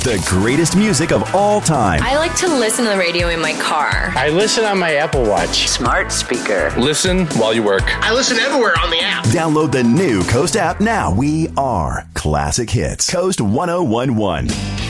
The greatest music of all time. I like to listen to the radio in my car. I listen on my Apple Watch. Smart speaker. Listen while you work. I listen everywhere on the app. Download the new Coast app now. We are Classic Hits. Coast 1011.